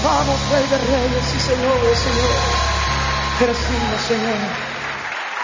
alabamos, Rey de Reyes y Señor de Señores. Eres digno, Señor.